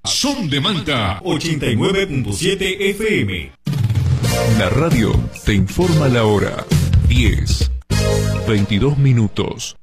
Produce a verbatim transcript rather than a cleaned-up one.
Son de Manta ochenta y nueve punto siete F M. La radio te informa la hora. diez, veintidós minutos.